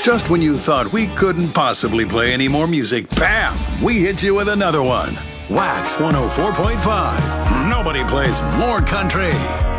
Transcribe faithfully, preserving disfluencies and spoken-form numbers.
Just when you thought we couldn't possibly play any more music, bam! We hit you with another one. Wax one oh four point five. Nobody plays more country.